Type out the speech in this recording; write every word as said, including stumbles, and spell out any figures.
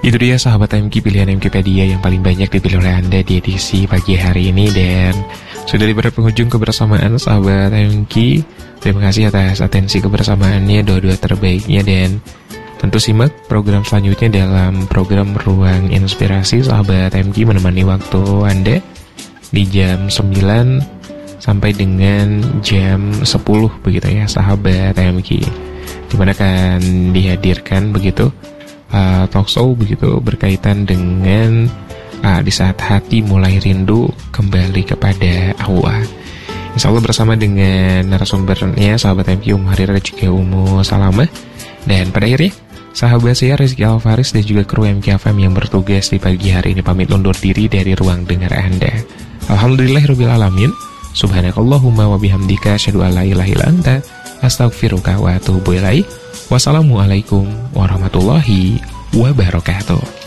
Itu dia sahabat M Q, pilihan Mqpedia yang paling banyak dipilih oleh Anda di edisi pagi hari ini. Dan sudah di penghujung kebersamaan sahabat M Q. Terima kasih atas atensi kebersamaannya, doa-doa terbaiknya. Dan tentu simak program selanjutnya dalam program Ruang Inspirasi. Sahabat M Q menemani waktu Anda di jam sembilan sampai dengan jam sepuluh begitu ya sahabat M Q, dimana akan dihadirkan begitu Uh, talk show begitu berkaitan dengan uh, di saat hati mulai rindu kembali kepada Allah. Insya Allah bersama dengan narasumbernya sahabat M Q, Umu Harira dan juga Umu Salamah. Dan pada akhirnya sahabat saya Rizky Alfaris dan juga kru M Q F M yang bertugas di pagi hari ini pamit undur diri dari ruang dengar Anda. Alhamdulillahirabbil alamin. Subhanakallahumma wa bihamdika asyhadu an la ilaha illa anta astaghfiruka wa atubu ilaik. Wassalamualaikum warahmatullahi wabarakatuh.